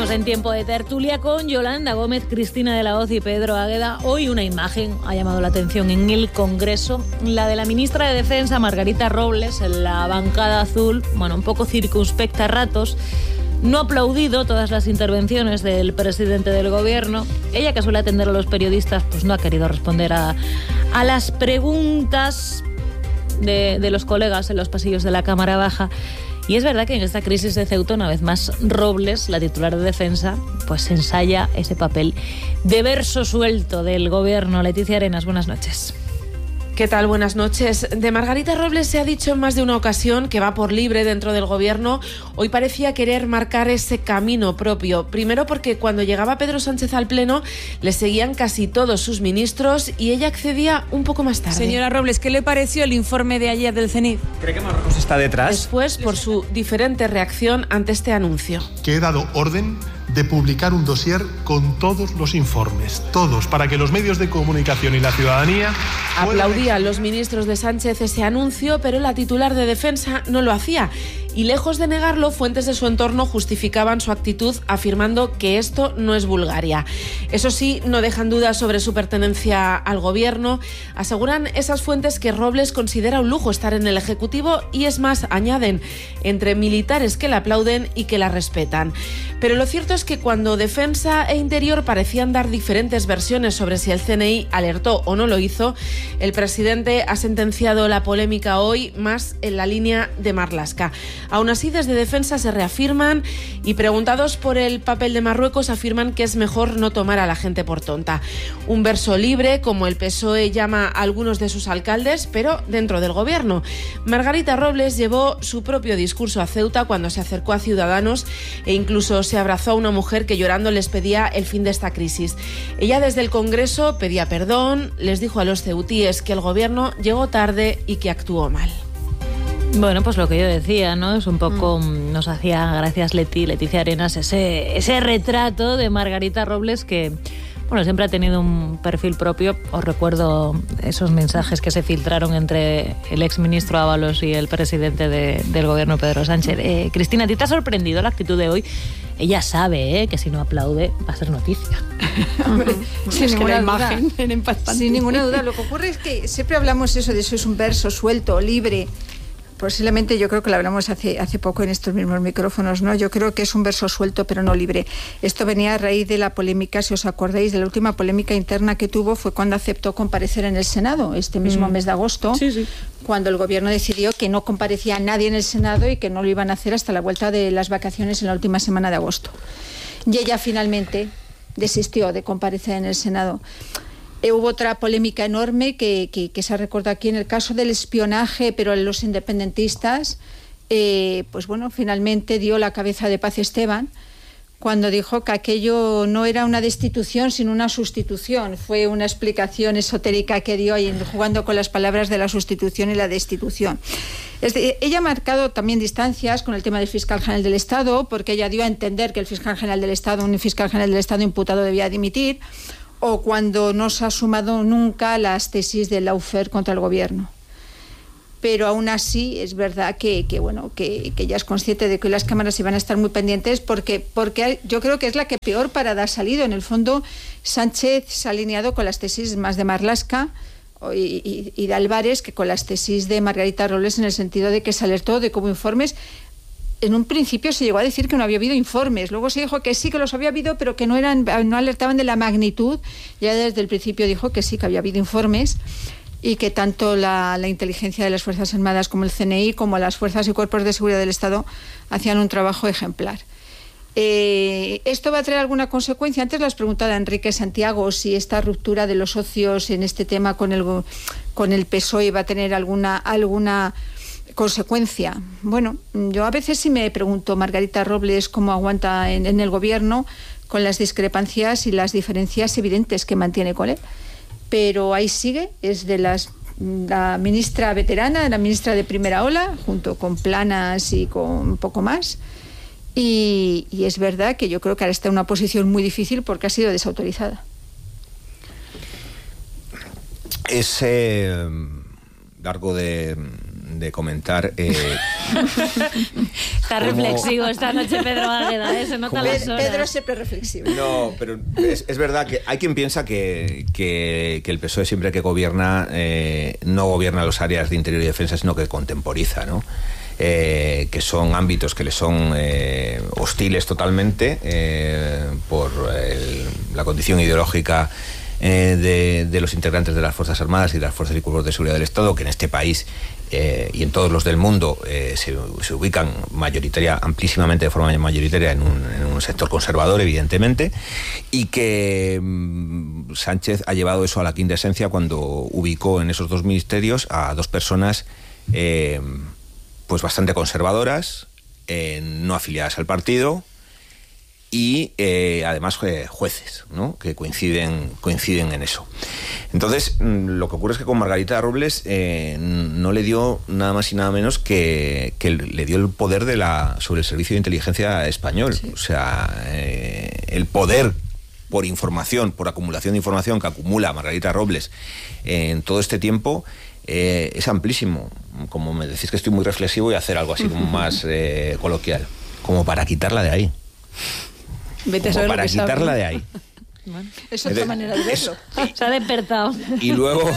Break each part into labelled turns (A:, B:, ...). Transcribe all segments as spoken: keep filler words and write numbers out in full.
A: Estamos en tiempo de tertulia con Yolanda Gómez, Cristina de la Hoz y Pedro Águeda. Hoy una imagen ha llamado la atención en el Congreso, la de la ministra de Defensa, Margarita Robles, en la bancada azul, bueno, un poco circunspecta a ratos. No ha aplaudido todas las intervenciones del presidente del gobierno. Ella, que suele atender a los periodistas, pues no ha querido responder a, a las preguntas de, de los colegas en los pasillos de la Cámara Baja. Y es verdad que en esta crisis de Ceuta, una vez más, Robles, la titular de Defensa, pues ensaya ese papel de verso suelto del gobierno. Leticia Arenas, buenas noches.
B: ¿Qué tal? Buenas noches. De Margarita Robles se ha dicho en más de una ocasión que va por libre dentro del gobierno. Hoy parecía querer marcar ese camino propio. Primero porque cuando llegaba Pedro Sánchez al Pleno le seguían casi todos sus ministros y ella accedía un poco más tarde.
C: Señora Robles, ¿qué le pareció el informe de ayer del CENIT?
D: ¿Cree que Marruecos está detrás?
B: Después, por su diferente reacción ante este anuncio.
E: Que he dado orden de publicar un dossier con todos los informes, todos, para que los medios de comunicación y la ciudadanía...
B: Aplaudían puedan... los ministros de Sánchez ese anuncio, pero la titular de Defensa no lo hacía. Y lejos de negarlo, fuentes de su entorno justificaban su actitud afirmando que esto no es Bulgaria. Eso sí, no dejan dudas sobre su pertenencia al gobierno. Aseguran esas fuentes que Robles considera un lujo estar en el Ejecutivo y, es más, añaden, entre militares que la aplauden y que la respetan. Pero lo cierto es que cuando Defensa e Interior parecían dar diferentes versiones sobre si el C N I alertó o no lo hizo, el presidente ha sentenciado la polémica hoy más en la línea de Marlaska. Aún así, desde Defensa se reafirman y, preguntados por el papel de Marruecos, afirman que es mejor no tomar a la gente por tonta. Un verso libre, como el P S O E llama a algunos de sus alcaldes, pero dentro del gobierno. Margarita Robles llevó su propio discurso a Ceuta cuando se acercó a Ciudadanos e incluso se abrazó a una mujer que llorando les pedía el fin de esta crisis. Ella desde el Congreso pedía perdón, les dijo a los ceutíes que el gobierno llegó tarde y que actuó mal.
A: Bueno, pues lo que yo decía, ¿no? Es un poco, mm. nos hacía gracias Leti, Leticia Arenas, ese, ese retrato de Margarita Robles que, bueno, siempre ha tenido un perfil propio. Os recuerdo esos mensajes que se filtraron entre el exministro Ábalos y el presidente de, del gobierno, Pedro Sánchez. Eh, Cristina, ¿a ti te ha sorprendido la actitud de hoy? Ella sabe, ¿eh?, que si no aplaude va a ser noticia.
F: Hombre, sin
C: es
F: ninguna
C: que la
F: duda.
C: imagen en impactante.
F: Sin ninguna duda. Lo que ocurre es que siempre hablamos eso de eso es un verso suelto, libre. Posiblemente yo creo que lo hablamos hace, hace poco en estos mismos micrófonos, ¿no? Yo creo que es un verso suelto pero no libre. Esto venía a raíz de la polémica, si os acordáis, de la última polémica interna que tuvo fue cuando aceptó comparecer en el Senado, este mismo mm. mes de agosto,
A: sí, sí.
F: cuando el gobierno decidió que no comparecía nadie en el Senado y que no lo iban a hacer hasta la vuelta de las vacaciones en la última semana de agosto. Y ella finalmente desistió de comparecer en el Senado. Eh, hubo otra polémica enorme que, que, que se ha recordado aquí en el caso del espionaje, pero los independentistas, eh, pues bueno, finalmente dio la cabeza de Paz Esteban cuando dijo que aquello no era una destitución sino una sustitución. Fue una explicación esotérica que dio ahí, jugando con las palabras de la sustitución y la destitución. Es de, ella ha marcado también distancias con el tema del fiscal general del Estado, porque ella dio a entender que el fiscal general del Estado, un fiscal general del Estado imputado, debía dimitir, o cuando no se ha sumado nunca las tesis del Lawfare contra el gobierno. Pero aún así es verdad que, que bueno que, que ella es consciente de que hoy las cámaras iban a estar muy pendientes porque, porque yo creo que es la que peor parada ha salido. En el fondo, Sánchez se ha alineado con las tesis más de Marlaska y, y, y de Álvarez que con las tesis de Margarita Robles, en el sentido de que se alertó de que hubo informes. En un principio se llegó a decir que no había habido informes, luego se dijo que sí que los había habido, pero que no eran, no alertaban de la magnitud. Ya desde el principio dijo que sí que había habido informes y que tanto la, la inteligencia de las Fuerzas Armadas como el C N I, como las fuerzas y cuerpos de seguridad del Estado, hacían un trabajo ejemplar. Eh, ¿Esto va a traer alguna consecuencia? Antes lo has preguntado a Enrique Santiago si esta ruptura de los socios en este tema con el, con el P S O E va a tener alguna... alguna consecuencia. Bueno, yo a veces sí me pregunto, Margarita Robles, cómo aguanta en, en el gobierno con las discrepancias y las diferencias evidentes que mantiene con él. Pero ahí sigue, es de las la ministra veterana, la ministra de primera ola, junto con Planas y con un poco más. Y, y es verdad que yo creo que ahora está en una posición muy difícil porque ha sido desautorizada.
D: Ese largo de de comentar... Eh,
A: Está reflexivo esta noche Pedro Águeda, ¿eh? Se nota las horas.
F: Pedro siempre reflexivo.
D: No, pero es, es verdad que hay quien piensa que, que, que el P S O E siempre que gobierna eh, no gobierna los áreas de interior y defensa, sino que contemporiza, ¿no? Eh, que son ámbitos que le son eh, hostiles totalmente eh, por el, la condición ideológica eh, de, de los integrantes de las Fuerzas Armadas y de las Fuerzas y Cuerpos de Seguridad del Estado, que en este país eh, y en todos los del mundo eh, se, se ubican mayoritaria, amplísimamente de forma mayoritaria en un, en un sector conservador, evidentemente, y que mm, Sánchez ha llevado eso a la quinta esencia cuando ubicó en esos dos ministerios a dos personas eh, pues bastante conservadoras, eh, no afiliadas al partido y eh, además eh, jueces, ¿no? Que coinciden, coinciden en eso. Entonces, lo que ocurre es que con Margarita Robles eh, no le dio nada más y nada menos que, que le dio el poder de la sobre el Servicio de Inteligencia Español. Sí. O sea, eh, el poder por información, por acumulación de información que acumula Margarita Robles en todo este tiempo eh, es amplísimo. Como me decís que estoy muy reflexivo, voy a hacer algo así como más eh, coloquial, como para quitarla de ahí.
C: Vete
D: como
C: a
D: para quitarla
C: sabe.
D: de ahí.
F: Bueno, es otra manera de verlo.
A: Se ha despertado.
D: Y luego,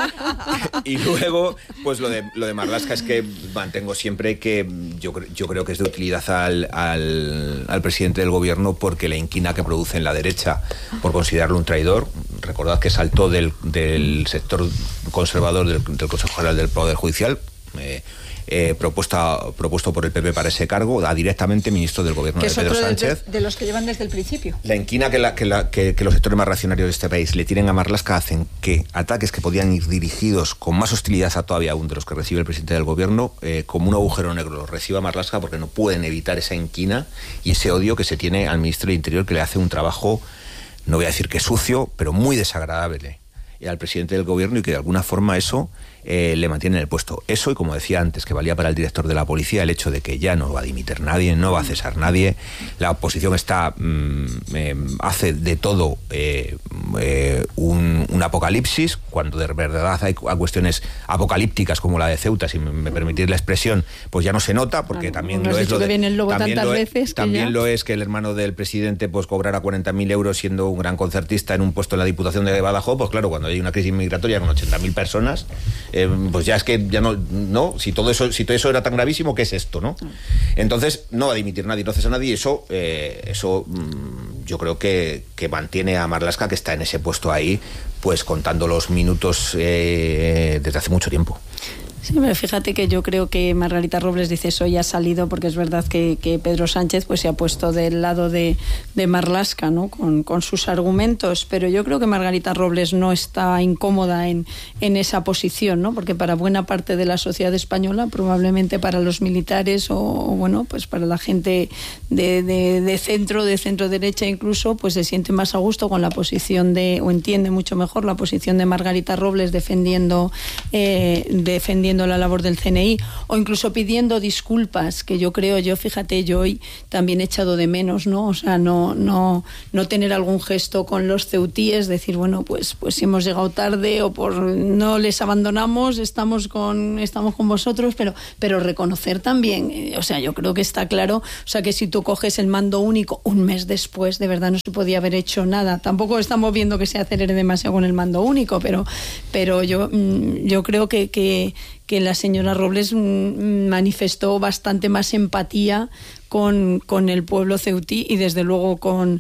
D: y luego pues lo de, lo de Marlaska es que mantengo siempre que yo, yo creo que es de utilidad al, al, al presidente del gobierno porque la inquina que produce en la derecha por considerarlo un traidor. Recordad que saltó del, del sector conservador del, del Consejo General del Poder Judicial, eh, Eh, propuesta, propuesto por el P P para ese cargo, a directamente ministro del gobierno
F: que
D: de Pedro
F: es otro
D: Sánchez.
F: De, de los que llevan desde el principio.
D: La inquina que, la, que, la, que, que los sectores más reaccionarios de este país le tienen a Marlaska hacen que ataques que podían ir dirigidos con más hostilidad a todavía aún de los que recibe el presidente del gobierno, eh, como un agujero negro los reciba Marlaska porque no pueden evitar esa inquina y ese odio que se tiene al ministro del Interior, que le hace un trabajo, no voy a decir que sucio, pero muy desagradable al presidente del gobierno y que de alguna forma eso eh, le mantiene en el puesto. Eso, y como decía antes, que valía para el director de la policía, el hecho de que ya no va a dimitir nadie, no va a cesar nadie, la oposición está mmm, eh, hace de todo eh, eh, un, un apocalipsis, cuando de verdad hay, hay cuestiones apocalípticas como la de Ceuta, si me, me permitís la expresión, pues ya no se nota, porque
C: ah,
D: también
C: lo
D: es lo de,
C: viene el lobo
D: también,
C: tantas
D: lo,
C: veces que
D: también
C: ya...
D: lo es que el hermano del presidente pues cobrara cuarenta mil euros siendo un gran concertista en un puesto en la Diputación de Badajoz. Pues claro, cuando hay una crisis migratoria con ochenta mil personas, eh, pues ya es que ya no, no, si todo eso, si todo eso era tan gravísimo, ¿qué es esto, no? Entonces no va a dimitir nadie, no cesa nadie, y eso, eh, eso mmm, yo creo que, que mantiene a Marlaska, que está en ese puesto ahí, pues contando los minutos eh, desde hace mucho tiempo.
C: Sí, pero fíjate que yo creo que Margarita Robles dice eso ya ha salido porque es verdad que, que Pedro Sánchez pues se ha puesto del lado de, de Marlaska, ¿no? Con, con sus argumentos, pero yo creo que Margarita Robles no está incómoda en, en esa posición, ¿no? Porque para buena parte de la sociedad española, probablemente para los militares o, o bueno, pues para la gente de, de, de centro, de centro derecha incluso, pues se siente más a gusto con la posición de, o entiende mucho mejor la posición de Margarita Robles defendiendo eh, defendiendo la labor del C N I o incluso pidiendo disculpas, que yo creo, yo fíjate, yo hoy también he echado de menos, ¿no? O sea, no no no tener algún gesto con los ceutíes, decir, bueno, pues pues si hemos llegado tarde o por no les abandonamos, estamos con estamos con vosotros, pero pero reconocer también, eh, o sea, yo creo que está claro, o sea, que si tú coges el mando único un mes después, de verdad no se podía haber hecho nada. Tampoco estamos viendo que se acelere demasiado con el mando único, pero pero yo yo creo que que que la señora Robles manifestó bastante más empatía con, con el pueblo ceutí y desde luego con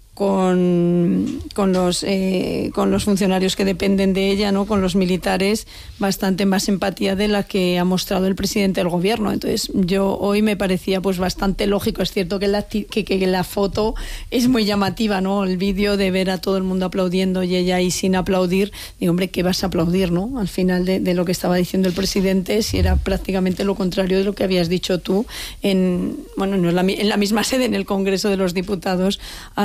C: con, con los eh, con los funcionarios que dependen de ella, ¿no? Con los militares, bastante más empatía de la que ha mostrado el presidente del gobierno. Entonces yo hoy me parecía pues bastante lógico. Es cierto que la, que, que la foto es muy llamativa, ¿no? El vídeo de ver a todo el mundo aplaudiendo y ella ahí sin aplaudir. Digo, hombre, ¿qué vas a aplaudir, no? Al final de, de lo que estaba diciendo el presidente, si era prácticamente lo contrario de lo que habías dicho tú en, bueno, no en la, en la misma sede, en el Congreso de los Diputados hace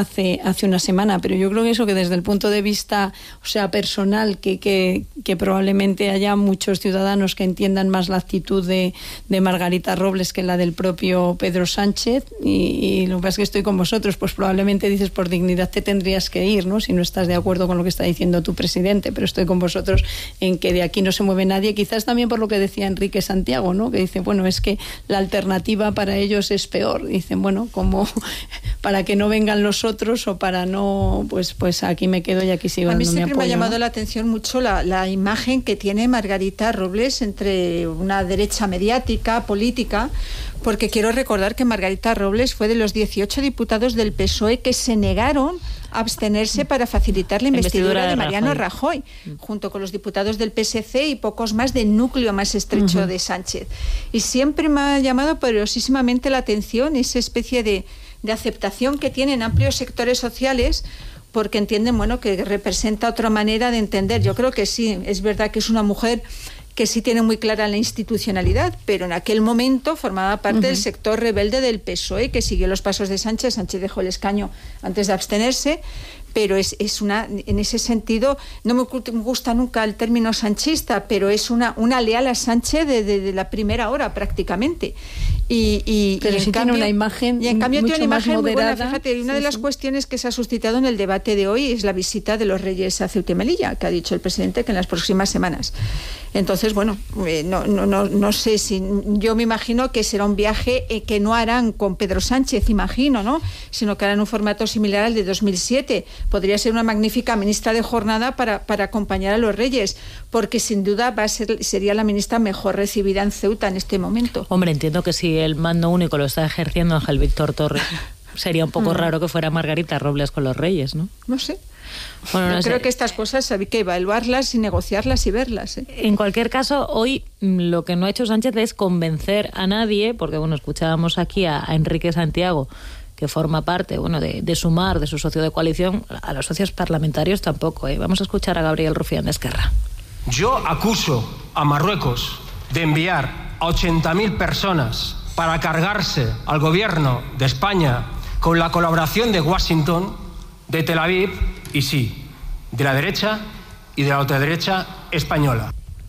C: hace una semana, pero yo creo que eso, que desde el punto de vista, o sea, personal, que, que, que probablemente haya muchos ciudadanos que entiendan más la actitud de, de Margarita Robles que la del propio Pedro Sánchez, y, y lo que pasa es que estoy con vosotros, pues probablemente dices, por dignidad te tendrías que ir, ¿no?, si no estás de acuerdo con lo que está diciendo tu presidente, pero estoy con vosotros en que de aquí no se mueve nadie, quizás también por lo que decía Enrique Santiago, ¿no?, que dice, bueno, es que la alternativa para ellos es peor, dicen, bueno, como para que no vengan los otros o para no, pues pues aquí me quedo y aquí sigo dando mi apoyo.
F: A mí siempre me ha llamado,
C: ¿no?,
F: la atención mucho la, la imagen que tiene Margarita Robles entre una derecha mediática, política, porque quiero recordar que Margarita Robles fue de los dieciocho diputados del P S O E que se negaron a abstenerse para facilitar la investidura, investidura de, de Mariano Rajoy, Rajoy junto con los diputados del P S C y pocos más del núcleo más estrecho uh-huh. de Sánchez. Y siempre me ha llamado poderosísimamente la atención esa especie de, de aceptación que tienen amplios sectores sociales, porque entienden, bueno, que representa otra manera de entender. Yo creo que sí, es verdad que es una mujer que sí tiene muy clara la institucionalidad, pero en aquel momento formaba parte uh-huh. del sector rebelde del P S O E, que siguió los pasos de Sánchez. Sánchez dejó el escaño antes de abstenerse, pero es, es una, en ese sentido, no me gusta nunca el término sanchista, pero es una, una leal a Sánchez desde de, de la primera hora prácticamente. Y, y,
C: pero
F: y
C: sí
F: en
C: tiene
F: cambio,
C: una imagen
F: y en cambio
C: mucho
F: tiene una imagen
C: más moderada.
F: Muy buena. Fíjate, una
C: sí,
F: de las
C: sí.
F: cuestiones que se ha suscitado en el debate de hoy es la visita de los Reyes a Ceuta y Melilla, que ha dicho el presidente que en las próximas semanas. Entonces, bueno, eh, no, no, no, no sé si... Yo me imagino que será un viaje eh, que no harán con Pedro Sánchez, imagino, ¿no?, sino que harán un formato similar al de dos mil siete. Podría ser una magnífica ministra de jornada para, para acompañar a los Reyes, porque sin duda va a ser, sería la ministra mejor recibida en Ceuta en este momento.
A: Hombre, entiendo que si el mando único lo está ejerciendo Ángel Víctor Torres, sería un poco mm. raro que fuera Margarita Robles con los Reyes, ¿no?
F: No sé.
A: Bueno, no
F: Yo
A: sé.
F: creo que estas cosas hay que evaluarlas y negociarlas y verlas, ¿eh?
A: En cualquier caso, hoy lo que no ha hecho Sánchez es convencer a nadie, porque bueno, escuchábamos aquí a, a Enrique Santiago, que forma parte, bueno, de, de Sumar, de su socio de coalición. A los socios parlamentarios tampoco, ¿eh? Vamos a escuchar a Gabriel Rufián de Esquerra.
G: Yo acuso a Marruecos de enviar a ochenta mil personas para cargarse al gobierno de España con la colaboración de Washington, de Tel Aviv y sí, de la derecha y de la ultraderecha española.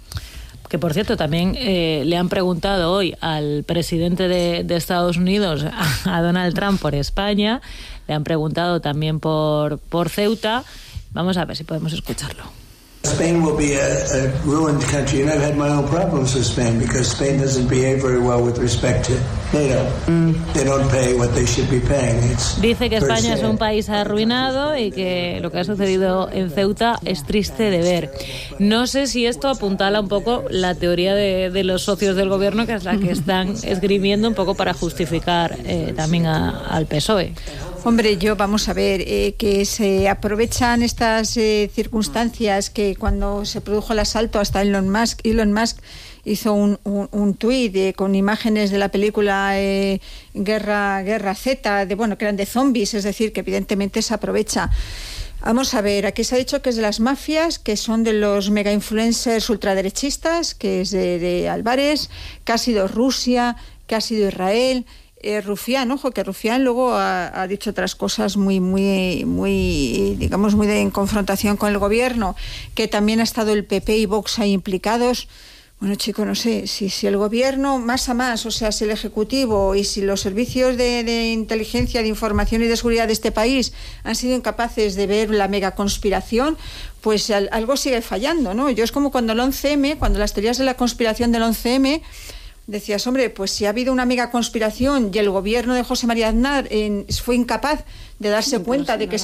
A: Que por cierto también eh, le han preguntado hoy al presidente de, de Estados Unidos, a, a Donald Trump, por España. Le han preguntado también por, por Ceuta. Vamos a ver si podemos escucharlo.
H: Spain will be a, a ruined country, and I've had my own problems with Spain because Spain doesn't behave very well with respect to NATO. Mm. They don't pay what they should be paying. It's
A: Dice que España es un país arruinado y que lo que ha sucedido en Ceuta es triste de ver. No sé si esto apuntala un poco la teoría de, de los socios del gobierno, que es la que están esgrimiendo un poco para justificar eh, también a, al P S O E.
F: Hombre, yo vamos a ver, eh, que se aprovechan estas eh, circunstancias, que cuando se produjo el asalto hasta Elon Musk, Elon Musk hizo un, un, un tuit eh, con imágenes de la película eh, Guerra, Guerra Z, de, bueno, que eran de zombies, es decir, que evidentemente se aprovecha. Vamos a ver, aquí se ha dicho que es de las mafias, que son de los mega influencers ultraderechistas, que es de, de Álvarez, que ha sido Rusia, que ha sido Israel. Eh, Rufián, ojo, que Rufián luego ha, ha dicho otras cosas muy, muy, muy, digamos, muy de, en confrontación con el gobierno, que también ha estado el P P y Vox ahí implicados. Bueno, chico, no sé, si, si el gobierno, más a más, o sea, si el Ejecutivo y si los servicios de, de inteligencia, de información y de seguridad de este país han sido incapaces de ver la mega conspiración, pues al, algo sigue fallando, ¿no? Yo es como cuando el once eme, cuando las teorías de la conspiración del once eme, decías, hombre, pues si ha habido una mega conspiración y el gobierno de José María Aznar eh, fue incapaz de darse cuenta de que se